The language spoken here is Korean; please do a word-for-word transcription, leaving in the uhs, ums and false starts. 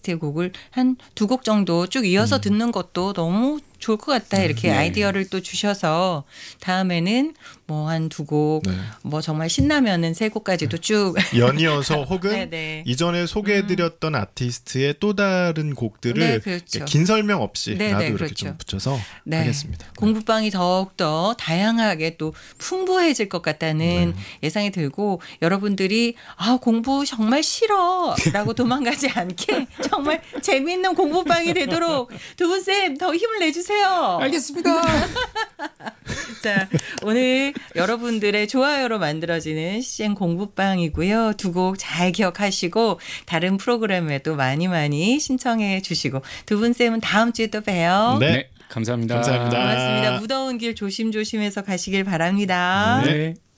아티스트의 곡을 한 두 곡 정도 쭉 이어서 음. 듣는 것도 너무 좋을 것 같다 이렇게 네. 아이디어를 또 주셔서 다음에는 뭐 한 두 곡, 네. 뭐 정말 신나면은 세 곡까지도 쭉 연이어서 혹은 네네. 이전에 소개해드렸던 아티스트의 또 다른 곡들을 네, 그렇죠. 긴 설명 없이 네, 나도 네, 이렇게 그렇죠. 좀 붙여서 네. 하겠습니다. 공부방이 더욱더 다양하게 또 풍부해질 것 같다는 네. 예상이 들고 여러분들이 아 공부 정말 싫어 라고 도망가지 않게 정말 재미있는 공부방이 되도록 두 분 쌤 더 힘을 내주세요. 알겠습니다. 자, 오늘 여러분들의 좋아요로 만들어지는 씨엔 공부방이고요. 두 곡 잘 기억하시고 다른 프로그램에도 많이 많이 신청해 주시고 두 분 쌤은 다음 주에 또 봬요. 네. 네, 감사합니다. 감사합니다. 고맙습니다. 무더운 길 조심조심해서 가시길 바랍니다. 네.